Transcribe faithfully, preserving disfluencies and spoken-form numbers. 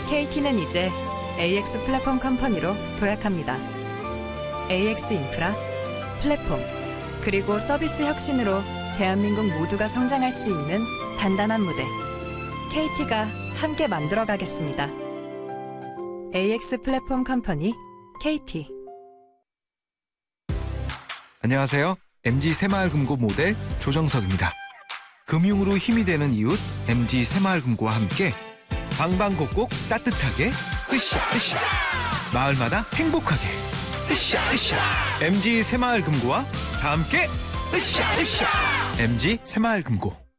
케이티는 이제 에이엑스 플랫폼 컴퍼니로 도약합니다. 에이엑스 인프라, 플랫폼, 그리고 서비스 혁신으로 대한민국 모두가 성장할 수 있는 단단한 무대. 케이티가 함께 만들어 가겠습니다. 에이엑스 플랫폼 컴퍼니 케이티. 안녕하세요. 엠지 새마을금고 모델 조정석입니다. 금융으로 힘이 되는 이웃 엠지 새마을금고와 함께 방방곡곡 따뜻하게 으쌰 으쌰 마을마다 행복하게 으쌰 으쌰 엠지 새마을금고와 다 함께 으쌰 으쌰 엠지 새마을금고.